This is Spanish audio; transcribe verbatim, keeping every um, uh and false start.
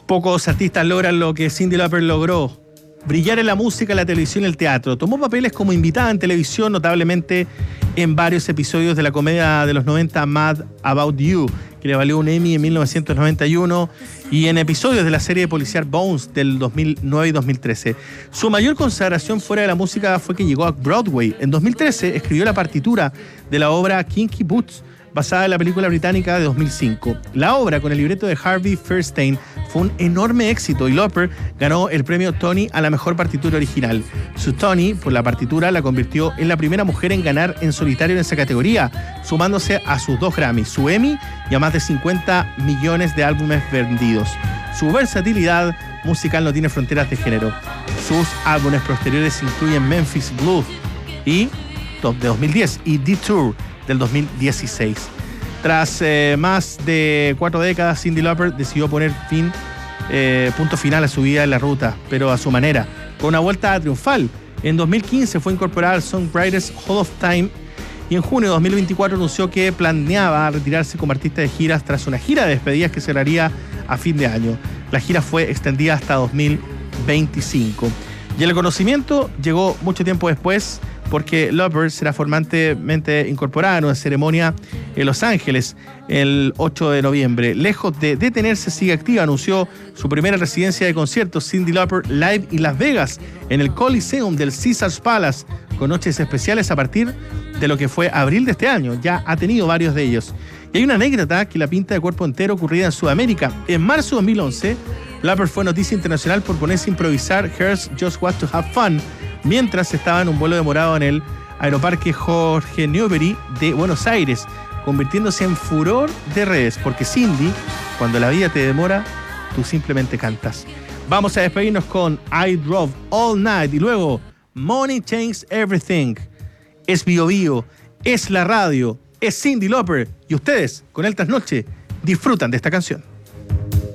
Pocos artistas logran lo que Cyndi Lauper logró: brillar en la música, la televisión y el teatro. Tomó papeles como invitada en televisión, notablemente en varios episodios de la comedia de los noventa Mad About You, que le valió un Emmy en mil novecientos noventa y uno, y en episodios de la serie policial Bones del dos mil nueve y dos mil trece. Su mayor consagración fuera de la música fue que llegó a Broadway. En dos mil trece escribió la partitura de la obra Kinky Boots, basada en la película británica de dos mil cinco. La obra, con el libreto de Harvey Fierstein, fue un enorme éxito y Lauper ganó el premio Tony a la mejor partitura original. Su Tony por la partitura la convirtió en la primera mujer en ganar en solitario en esa categoría, sumándose a sus dos Grammys, su Emmy y a más de cincuenta millones de álbumes vendidos. Su versatilidad musical no tiene fronteras de género. Sus álbumes posteriores incluyen Memphis Blues y Top de dos mil diez y Detour del dos mil dieciséis. Tras eh, más de cuatro décadas, Cyndi Lauper decidió poner fin, eh, punto final a su vida en la ruta, pero a su manera, con una vuelta triunfal. En dos mil quince fue incorporada al Songwriters Hall of Fame y en junio de dos mil veinticuatro anunció que planeaba retirarse como artista de giras tras una gira de despedidas que cerraría a fin de año. La gira fue extendida hasta dos mil veinticinco. Y el reconocimiento llegó mucho tiempo después, porque Lauper será formalmente incorporada en una ceremonia en Los Ángeles el ocho de noviembre. Lejos de detenerse, sigue activa. Anunció su primera residencia de conciertos, Cyndi Lauper Live en Las Vegas, en el Coliseum del Caesars Palace, con noches especiales a partir de lo que fue abril de este año. Ya ha tenido varios de ellos. Y hay una anécdota que la pinta de cuerpo entero ocurrida en Sudamérica. En marzo de dos mil once, Lauper fue noticia internacional por ponerse a improvisar Here's Just Want to Have Fun mientras estaba en un vuelo demorado en el Aeroparque Jorge Newbery de Buenos Aires, convirtiéndose en furor de redes, porque Cyndi, cuando la vida te demora, tú simplemente cantas. Vamos a despedirnos con I Drove All Night y luego Money Changes Everything. Es Bio Bio, es la radio, es Cyndi Lauper y ustedes, con el trasnoche, disfrutan de esta canción.